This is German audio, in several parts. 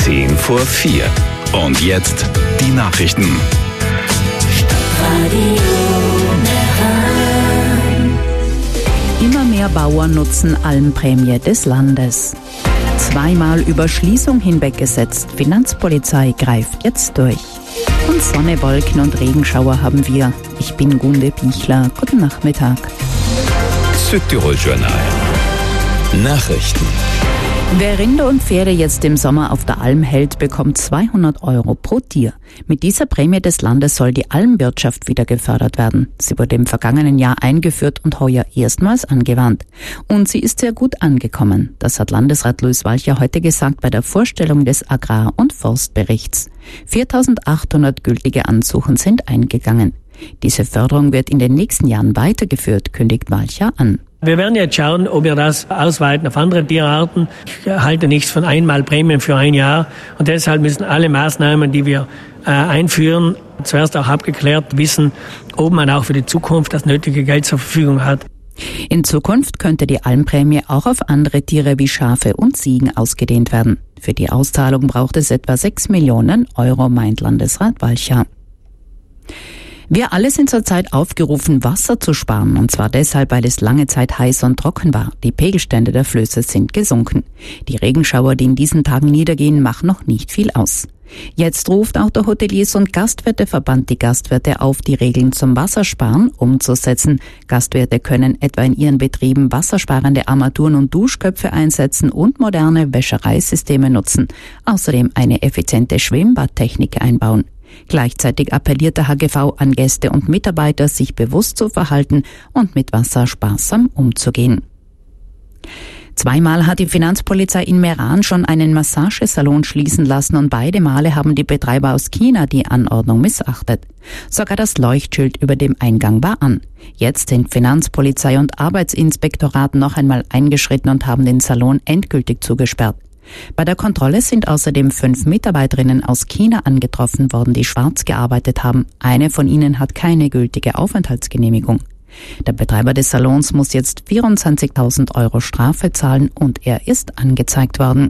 4:10. Und jetzt die Nachrichten. Immer mehr Bauern nutzen Almprämie des Landes. Zweimal über Schließung hinweggesetzt. Finanzpolizei greift jetzt durch. Und Sonne, Wolken und Regenschauer haben wir. Ich bin Gunde Pichler. Guten Nachmittag. Südtirol-Journal. Nachrichten. Wer Rinder und Pferde jetzt im Sommer auf der Alm hält, bekommt 200 € pro Tier. Mit dieser Prämie des Landes soll die Almwirtschaft wieder gefördert werden. Sie wurde im vergangenen Jahr eingeführt und heuer erstmals angewandt. Und sie ist sehr gut angekommen. Das hat Landesrat Luis Walcher heute gesagt bei der Vorstellung des Agrar- und Forstberichts. 4.800 gültige Ansuchen sind eingegangen. Diese Förderung wird in den nächsten Jahren weitergeführt, kündigt Walcher an. Wir werden jetzt schauen, ob wir das ausweiten auf andere Tierarten. Ich halte nichts von Einmalprämien für ein Jahr. Und deshalb müssen alle Maßnahmen, die wir einführen, zuerst auch abgeklärt wissen, ob man auch für die Zukunft das nötige Geld zur Verfügung hat. In Zukunft könnte die Almprämie auch auf andere Tiere wie Schafe und Ziegen ausgedehnt werden. Für die Auszahlung braucht es etwa 6 Millionen €, meint Landesrat Walcher. Wir alle sind zurzeit aufgerufen, Wasser zu sparen, und zwar deshalb, weil es lange Zeit heiß und trocken war. Die Pegelstände der Flüsse sind gesunken. Die Regenschauer, die in diesen Tagen niedergehen, machen noch nicht viel aus. Jetzt ruft auch der Hoteliers- und Gastwirteverband die Gastwirte auf, die Regeln zum Wassersparen umzusetzen. Gastwirte können etwa in ihren Betrieben wassersparende Armaturen und Duschköpfe einsetzen und moderne Wäschereisysteme nutzen. Außerdem eine effiziente Schwimmbadtechnik einbauen. Gleichzeitig appelliert der HGV an Gäste und Mitarbeiter, sich bewusst zu verhalten und mit Wasser sparsam umzugehen. Zweimal hat die Finanzpolizei in Meran schon einen Massagesalon schließen lassen und beide Male haben die Betreiber aus China die Anordnung missachtet. Sogar das Leuchtschild über dem Eingang war an. Jetzt sind Finanzpolizei und Arbeitsinspektorat noch einmal eingeschritten und haben den Salon endgültig zugesperrt. Bei der Kontrolle sind außerdem 5 Mitarbeiterinnen aus China angetroffen worden, die schwarz gearbeitet haben. Eine von ihnen hat keine gültige Aufenthaltsgenehmigung. Der Betreiber des Salons muss jetzt 24.000 € Strafe zahlen und er ist angezeigt worden.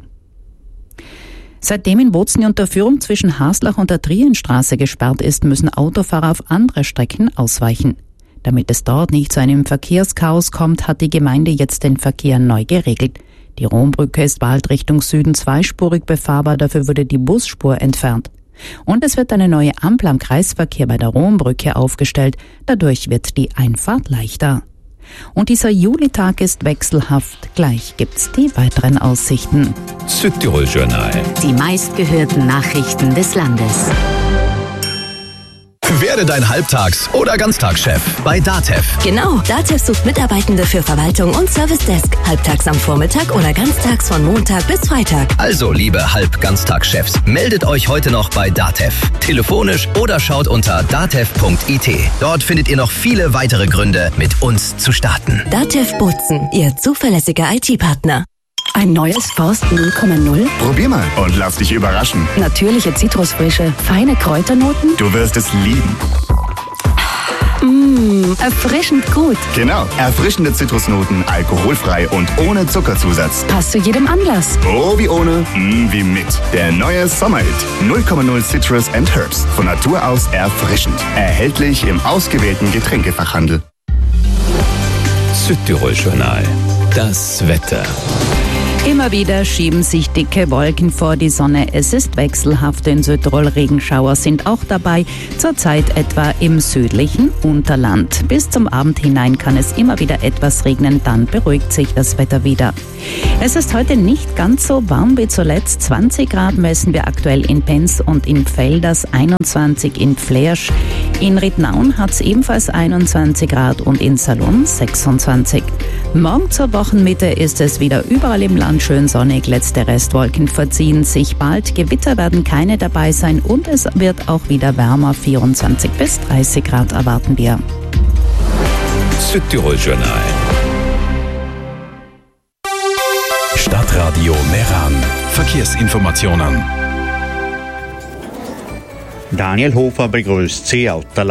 Seitdem in Bozen die Unterführung zwischen Haslach und der Trienstraße gesperrt ist, müssen Autofahrer auf andere Strecken ausweichen. Damit es dort nicht zu einem Verkehrschaos kommt, hat die Gemeinde jetzt den Verkehr neu geregelt. Die Rombrücke ist bald Richtung Süden zweispurig befahrbar, dafür wurde die Busspur entfernt. Und es wird eine neue Ampel am Kreisverkehr bei der Rombrücke aufgestellt, dadurch wird die Einfahrt leichter. Und dieser Julitag ist wechselhaft, gleich gibt's die weiteren Aussichten. Südtirol-Journal. Die meistgehörten Nachrichten des Landes. Werde dein Halbtags- oder Ganztagschef bei DATEV. Genau, DATEV sucht Mitarbeitende für Verwaltung und Service-Desk. Halbtags am Vormittag oder ganztags von Montag bis Freitag. Also, liebe Halb-Ganztagschefs, meldet euch heute noch bei DATEV. Telefonisch oder schaut unter datev.it. Dort findet ihr noch viele weitere Gründe, mit uns zu starten. DATEV Bozen, Ihr zuverlässiger IT-Partner. Ein neues Forst 0,0? Probier mal und lass dich überraschen. Natürliche Zitrusfrische, feine Kräuternoten? Du wirst es lieben. Erfrischend gut. Genau, erfrischende Zitrusnoten, alkoholfrei und ohne Zuckerzusatz. Passt zu jedem Anlass. Oh, wie ohne, wie mit. Der neue Sommerhit 0,0 Citrus and Herbs. Von Natur aus erfrischend. Erhältlich im ausgewählten Getränkefachhandel. Südtirol-Journal. Das Wetter. Immer wieder schieben sich dicke Wolken vor die Sonne. Es ist wechselhaft in Südtirol. Regenschauer sind auch dabei, zurzeit etwa im südlichen Unterland. Bis zum Abend hinein kann es immer wieder etwas regnen, dann beruhigt sich das Wetter wieder. Es ist heute nicht ganz so warm wie zuletzt. 20 Grad messen wir aktuell in Penz und in Pfälders, 21 in Flersch. In Rittnaun hat es ebenfalls 21 Grad und in Salon 26. Morgen zur Wochenmitte ist es wieder überall im Land schön sonnig. Letzte Restwolken verziehen sich bald. Gewitter werden keine dabei sein und es wird auch wieder wärmer. 24 bis 30 Grad erwarten wir. Südtirol-Journal. Stadtradio Meran. Verkehrsinformationen. Daniel Hofer begrüßt Sie aus der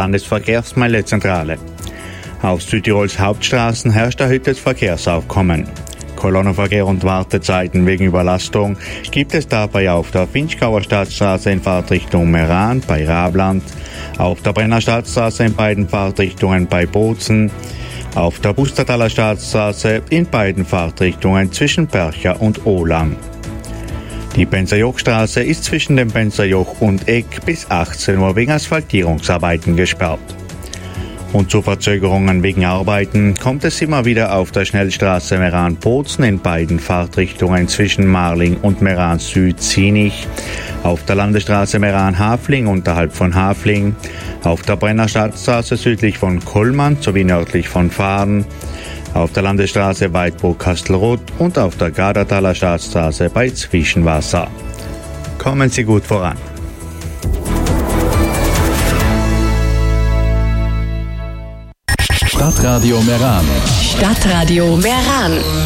Landesverkehrsmeldezentrale. Auf Südtirols Hauptstraßen herrscht erhöhtes Verkehrsaufkommen. Kolonnenverkehr und Wartezeiten wegen Überlastung gibt es dabei auf der Vinschgauer Stadtstraße in Fahrtrichtung Meran bei Rabland, auf der Brenner Stadtstraße in beiden Fahrtrichtungen bei Bozen, auf der Bustertaler Stadtstraße in beiden Fahrtrichtungen zwischen Percha und Ohlang. Die Benserjochstraße ist zwischen dem Benserjoch und Eck bis 18 Uhr wegen Asphaltierungsarbeiten gesperrt. Und zu Verzögerungen wegen Arbeiten kommt es immer wieder auf der Schnellstraße Meran-Bozen in beiden Fahrtrichtungen zwischen Marling und Meran-Süd-Zienig, auf der Landesstraße Meran-Hafling unterhalb von Hafling, auf der Brenner Stadtstraße südlich von Kollmann sowie nördlich von Fahren, auf der Landesstraße Weidburg-Kastelroth und auf der Gardertaler Stadtstraße bei Zwischenwasser. Kommen Sie gut voran. Stadtradio Meran. Stadtradio Meran.